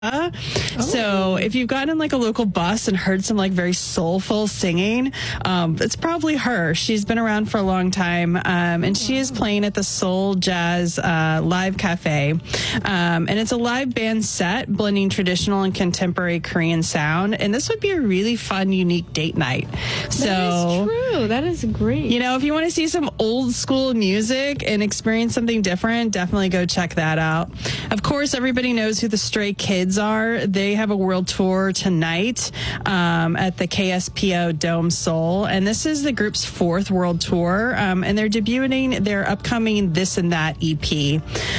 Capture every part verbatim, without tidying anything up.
Oh. So if you've gotten in like a local bus and heard some like very soulful singing, um, it's probably her. She's been around for a long time, um, and she is playing at the Soul Jazz uh, Live Cafe. Um, and it's a live band set blending traditional and contemporary Korean sound. And this would be a really fun, unique date night. So, that is true. That is great. You know, if you want to see some old school music and experience something different, definitely go check that out. Of course, everybody knows who the Stray Kids are. They have a world tour tonight um, at the K S P O Dome Seoul, and this is the group's fourth world tour, um, and they're debuting their upcoming This and That E P.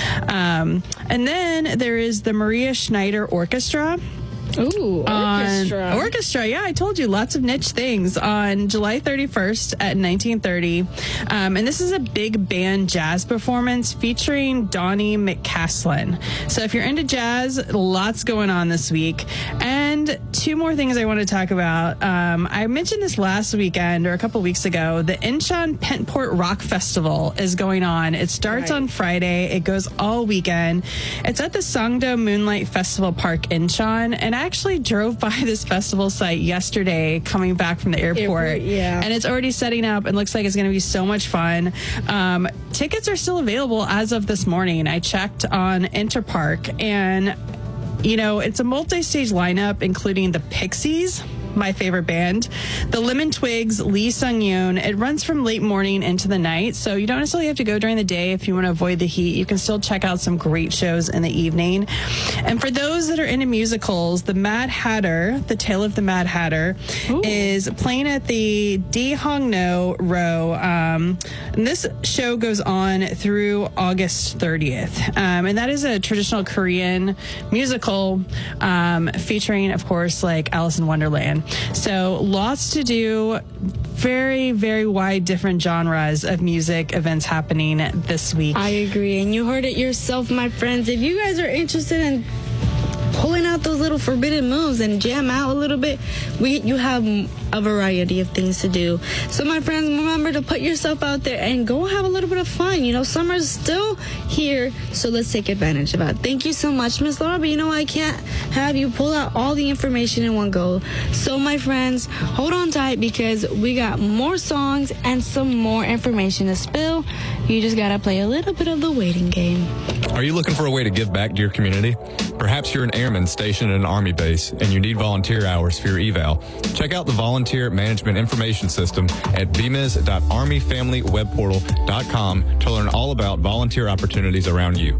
Um, and then there is the Maria Schneider Orchestra. Ooh, orchestra. On, orchestra, yeah, I told you, lots of niche things on July thirty-first at nineteen thirty. Um, and this is a big band jazz performance featuring Donnie McCaslin. So if you're into jazz, lots going on this week. And two more things I want to talk about. Um, I mentioned this last weekend or a couple weeks ago. The Incheon Pentport Rock Festival is going on. It starts right. on Friday. It goes all weekend. It's at the Sangdo Moonlight Festival Park Incheon. And I actually drove by this festival site yesterday coming back from the airport, airport yeah. and it's already setting up and looks like it's going to be so much fun. Um, tickets are still available as of this morning. I checked on Interpark, and you know, it's a multi-stage lineup including the Pixies, my favorite band, the Lemon Twigs, Lee Sung-yoon. It runs from late morning into the night, so you don't necessarily have to go during the day if you want to avoid the heat. You can still check out some great shows in the evening. And for those that are into musicals, the Mad Hatter, The Tale of the Mad Hatter, Ooh. is playing at the Daehongno Row. Um, and this show goes on through August thirtieth. Um, and that is a traditional Korean musical um, featuring, of course, like Alice in Wonderland. So lots to do, very, very wide different genres of music events happening this week. I agree. And you heard it yourself, my friends. If you guys are interested in pulling out those little forbidden moves and jam out a little bit, we you have a variety of things to do. So my friends, remember to put yourself out there and go have a little bit of fun. You know, summer's still here, so let's take advantage of it. Thank you so much, Miss Laura, but you know I can't have you pull out all the information in one go. So my friends, hold on tight because we got more songs and some more information to spill. You just gotta play a little bit of the waiting game. Are you looking for a way to give back to your community? Perhaps you're an airman stationed at an Army base and you need volunteer hours for your eval. Check out the Volunteer Management Information System at v m i s dot army family web portal dot com to learn all about volunteer opportunities around you.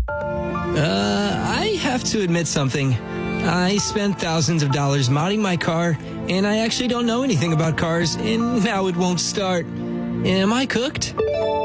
Uh, I have to admit something. I spent thousands of dollars modding my car, and I actually don't know anything about cars, and now it won't start. Am I cooked?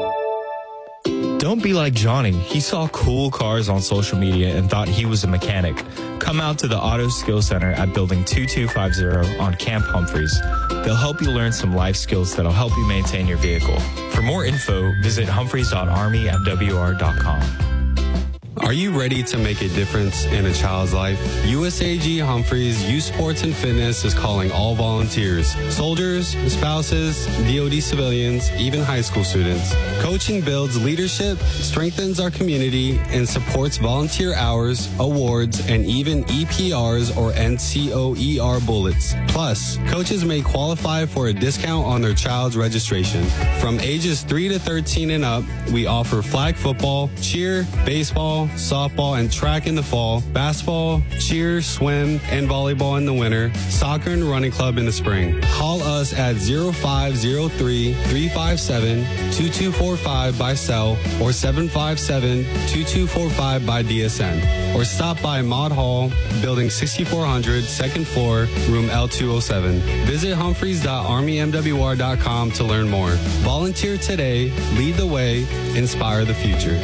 Don't be like Johnny. He saw cool cars on social media and thought he was a mechanic. Come out to the Auto Skill Center at Building two two five zero on Camp Humphreys. They'll help you learn some life skills that'll help you maintain your vehicle. For more info, visit humphreys dot army m w r dot com. Are you ready to make a difference in a child's life? U S A G Humphreys Youth Sports and Fitness is calling all volunteers, soldiers, spouses, D O D civilians, even high school students. Coaching builds leadership, strengthens our community, and supports volunteer hours, awards, and even E P Rs or N C O E R bullets. Plus, coaches may qualify for a discount on their child's registration. From ages three to thirteen and up, we offer flag football, cheer, baseball, softball, and track in the fall, basketball, cheer, swim, and volleyball in the winter, soccer and running club in the spring. Call us at zero five zero three, three five seven, two two four five by cell or seven five seven, two two four five by D S N. Or stop by Mod Hall, Building sixty-four hundred, second floor, room L two oh seven. Visit humphreys dot army m w r dot com to learn more. Volunteer today, lead the way, inspire the future.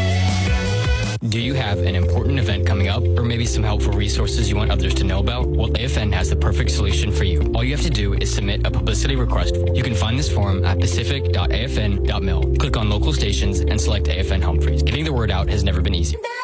Do you have an important event coming up or maybe some helpful resources you want others to know about? Well, A F N has the perfect solution for you. All you have to do is submit a publicity request. You can find this form at pacific dot a f n dot mil. Click on local stations and select A F N Humphreys. Getting the word out has never been easier.